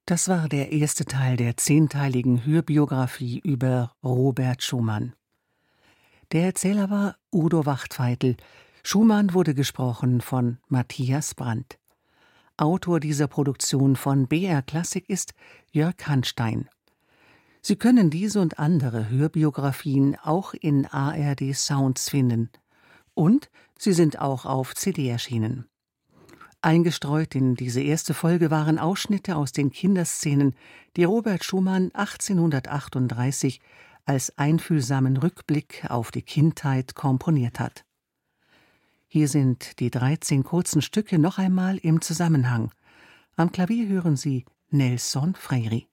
Das war der erste Teil der 10-teiligen Hörbiografie über Robert Schumann. Der Erzähler war Udo Wachtfeitel. Schumann wurde gesprochen von Matthias Brandt. Autor dieser Produktion von BR Klassik ist Jörg Hanstein. Sie können diese und andere Hörbiografien auch in ARD Sounds finden. Und sie sind auch auf CD erschienen. Eingestreut in diese erste Folge waren Ausschnitte aus den Kinderszenen, die Robert Schumann 1838 als einfühlsamen Rückblick auf die Kindheit komponiert hat. Hier sind die 13 kurzen Stücke noch einmal im Zusammenhang. Am Klavier hören Sie Nelson Freire.